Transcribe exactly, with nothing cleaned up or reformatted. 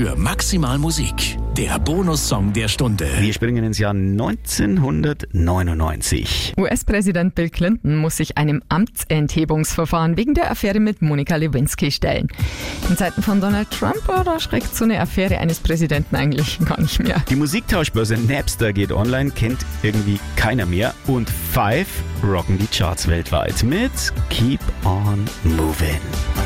für Maximal Musik. Der Bonussong der Stunde. Wir springen ins Jahr neunzehnhundertneunundneunzig. U S-Präsident Bill Clinton muss sich einem Amtsenthebungsverfahren wegen der Affäre mit Monica Lewinsky stellen. In Zeiten von Donald Trump oder schreckt so eine Affäre eines Präsidenten eigentlich gar nicht mehr. Die Musiktauschbörse Napster geht online, kennt irgendwie keiner mehr. Und Five rocken die Charts weltweit mit Keep on Moving.